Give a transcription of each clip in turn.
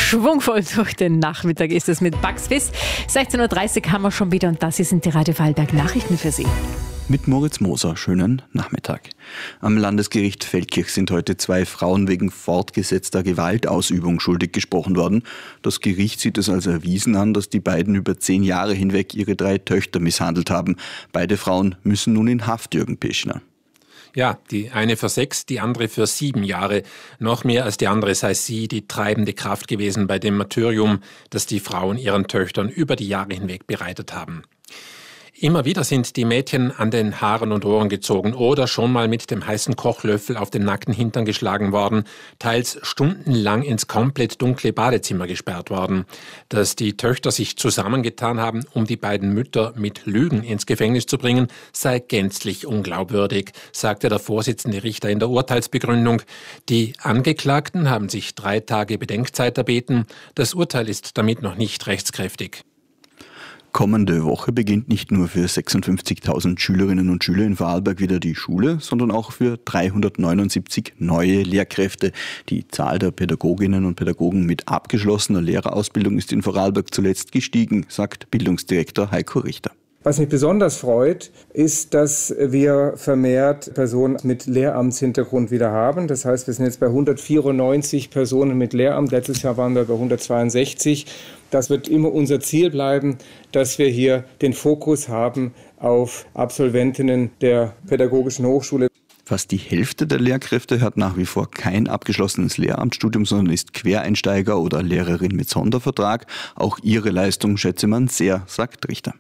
Schwungvoll durch den Nachmittag ist es mit Bugs Fizz. 16.30 Uhr haben wir schon wieder und das hier sind die Radio Vorarlberg Nachrichten für Sie. Mit Moritz Moser, schönen Nachmittag. Am Landesgericht Feldkirch sind heute 2 Frauen wegen fortgesetzter Gewaltausübung schuldig gesprochen worden. Das Gericht sieht es als erwiesen an, dass die beiden über 10 Jahre hinweg ihre 3 Töchter misshandelt haben. Beide Frauen müssen nun in Haft, Jürgen Peschner. Ja, die eine für 6, die andere für 7 Jahre. Noch mehr als die andere sei sie die treibende Kraft gewesen bei dem Martyrium, das die Frauen ihren Töchtern über die Jahre hinweg bereitet haben. Immer wieder sind die Mädchen an den Haaren und Ohren gezogen oder schon mal mit dem heißen Kochlöffel auf den nackten Hintern geschlagen worden, teils stundenlang ins komplett dunkle Badezimmer gesperrt worden. Dass die Töchter sich zusammengetan haben, um die beiden Mütter mit Lügen ins Gefängnis zu bringen, sei gänzlich unglaubwürdig, sagte der Vorsitzende Richter in der Urteilsbegründung. Die Angeklagten haben sich 3 Tage Bedenkzeit erbeten. Das Urteil ist damit noch nicht rechtskräftig. Kommende Woche beginnt nicht nur für 56.000 Schülerinnen und Schüler in Vorarlberg wieder die Schule, sondern auch für 379 neue Lehrkräfte. Die Zahl der Pädagoginnen und Pädagogen mit abgeschlossener Lehrerausbildung ist in Vorarlberg zuletzt gestiegen, sagt Bildungsdirektor Heiko Richter. Was mich besonders freut, ist, dass wir vermehrt Personen mit Lehramtshintergrund wieder haben. Das heißt, wir sind jetzt bei 194 Personen mit Lehramt. Letztes Jahr waren wir bei 162. Das wird immer unser Ziel bleiben, dass wir hier den Fokus haben auf Absolventinnen der Pädagogischen Hochschule. Fast die Hälfte der Lehrkräfte hat nach wie vor kein abgeschlossenes Lehramtsstudium, sondern ist Quereinsteiger oder Lehrerin mit Sondervertrag. Auch ihre Leistung schätze man sehr, sagt Richter.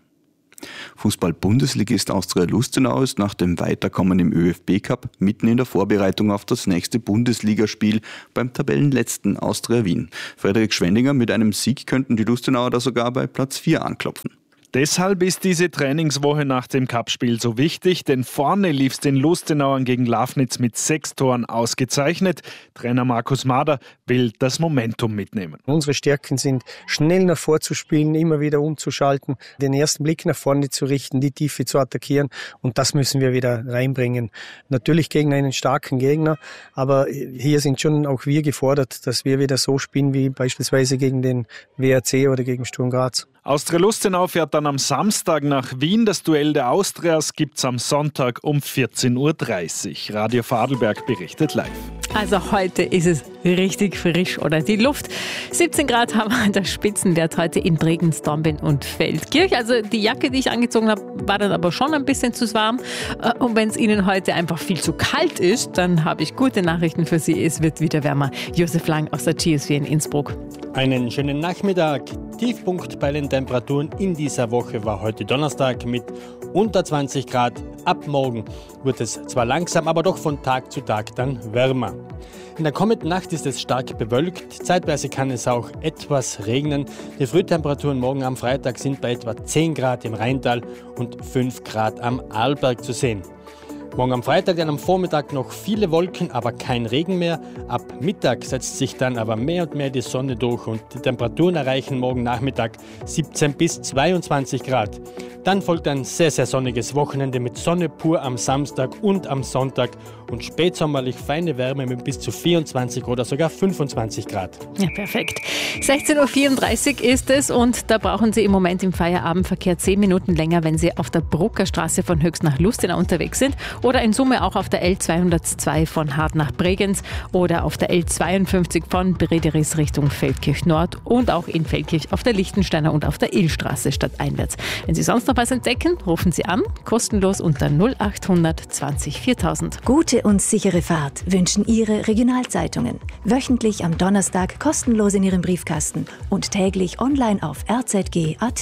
Fußball-Bundesligist Austria Lustenau ist nach dem Weiterkommen im ÖFB-Cup mitten in der Vorbereitung auf das nächste Bundesligaspiel beim Tabellenletzten Austria Wien. Frederik Schwendinger: Mit einem Sieg könnten die Lustenauer da sogar bei Platz 4 anklopfen. Deshalb ist diese Trainingswoche nach dem Cup-Spiel so wichtig, denn vorne lief es den Lustenauern gegen Lafnitz mit 6 Toren ausgezeichnet. Trainer Markus Mader will das Momentum mitnehmen. Unsere Stärken sind, schnell nach vorzuspielen, immer wieder umzuschalten, den ersten Blick nach vorne zu richten, die Tiefe zu attackieren, und das müssen wir wieder reinbringen. Natürlich gegen einen starken Gegner, aber hier sind schon auch wir gefordert, dass wir wieder so spielen wie beispielsweise gegen den WRC oder gegen Sturm Graz. Austria Lustenau fährt dann am Samstag nach Wien. Das Duell der Austrias gibt's am Sonntag um 14.30 Uhr. Radio Vorarlberg berichtet live. Also heute ist es richtig frisch, oder? Die Luft. 17 Grad haben wir, der Spitzenwert heute in Bregenz, Dornbirn und Feldkirch. Also die Jacke, die ich angezogen habe, war dann aber schon ein bisschen zu warm. Und wenn es Ihnen heute einfach viel zu kalt ist, dann habe ich gute Nachrichten für Sie. Es wird wieder wärmer. Josef Lang aus der GSW in Innsbruck. Einen schönen Nachmittag. Tiefpunkt bei den Temperaturen in dieser Woche war heute Donnerstag mit unter 20 Grad. Ab morgen wird es zwar langsam, aber doch von Tag zu Tag dann wärmer. In der kommenden Nacht ist es stark bewölkt. Zeitweise kann es auch etwas regnen. Die Frühtemperaturen morgen am Freitag sind bei etwa 10 Grad im Rheintal und 5 Grad am Arlberg zu sehen. Morgen am Freitag dann am Vormittag noch viele Wolken, aber kein Regen mehr. Ab Mittag setzt sich dann aber mehr und mehr die Sonne durch und die Temperaturen erreichen morgen Nachmittag 17 bis 22 Grad. Dann folgt ein sehr, sehr sonniges Wochenende mit Sonne pur am Samstag und am Sonntag und spätsommerlich feine Wärme mit bis zu 24 oder sogar 25 Grad. Ja, perfekt. 16.34 Uhr ist es und da brauchen Sie im Moment im Feierabendverkehr 10 Minuten länger, wenn Sie auf der Bruckerstraße von Höchst nach Lustenau unterwegs sind oder in Summe auch auf der L202 von Hart nach Bregenz oder auf der L52 von Brederis Richtung Feldkirch Nord und auch in Feldkirch auf der Lichtensteiner und auf der Illstraße stadteinwärts. Wenn Sie sonst noch was entdecken, rufen Sie an, kostenlos unter 0800 20 4000. Gute und sichere Fahrt wünschen Ihre Regionalzeitungen. Wöchentlich am Donnerstag kostenlos in Ihrem Briefkasten und täglich online auf rzg.at.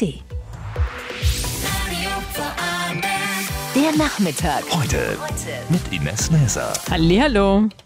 Der Nachmittag. Heute mit Ines Näser. Hallihallo.